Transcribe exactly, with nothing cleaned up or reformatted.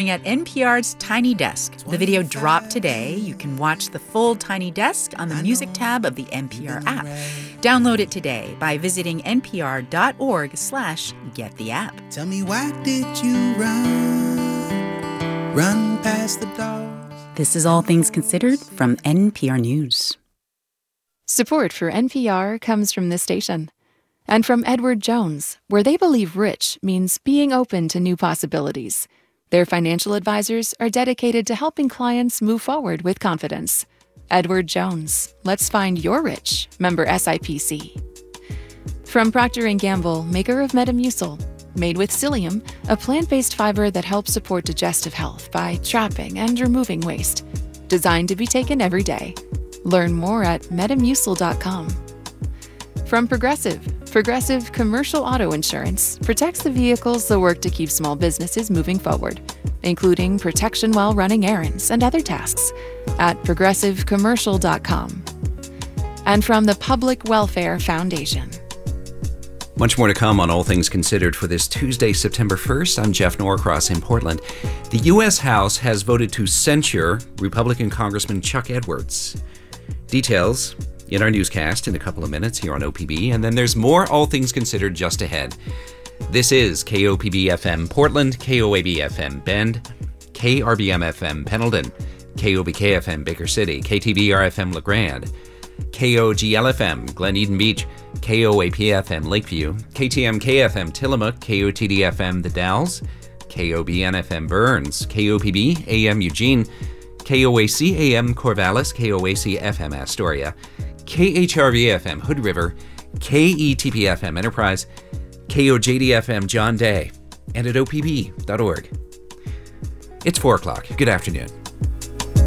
looking at N P R's Tiny Desk. The video dropped today. You can watch the full Tiny Desk on the Music tab of the N P R app. Download it today by visiting npr.org slash get the app. Tell me, why did you run, run past the dogs? This is All Things Considered from N P R News. Support for N P R comes from this station and from Edward Jones, where they believe rich means being open to new possibilities. Their financial advisors are dedicated to helping clients move forward with confidence. Edward Jones, let's find your rich, member S I P C. From Procter and Gamble, maker of Metamucil, made with psyllium, a plant-based fiber that helps support digestive health by trapping and removing waste. Designed to be taken every day. Learn more at metamucil dot com. From Progressive, Progressive Commercial Auto Insurance protects the vehicles that work to keep small businesses moving forward, including protection while running errands and other tasks, at progressive commercial dot com. And from the Public Welfare Foundation. Much more to come on All Things Considered for this Tuesday, September first. I'm Jeff Norcross in Portland. The U S House has voted to censure Republican Congressman Chuck Edwards. Details in our newscast in a couple of minutes here on O P B, and then there's more All Things Considered just ahead. This is K O P B F M Portland, K O A B F M Bend, K R B M F M Pendleton, K O B K F M Baker City, K T B R F M LeGrand, K O G L F M Glen Eden Beach, K O A P F M Lakeview, K T M K F M Tillamook, K O T D F M The Dalles, K O B N F M Burns, K O P B A M Eugene, K O A C A M Corvallis, K O A C F M Astoria, K H R V F M Hood River, K E T P F M Enterprise, K O J D F M John Day, and at O P B dot org. It's four o'clock. Good afternoon.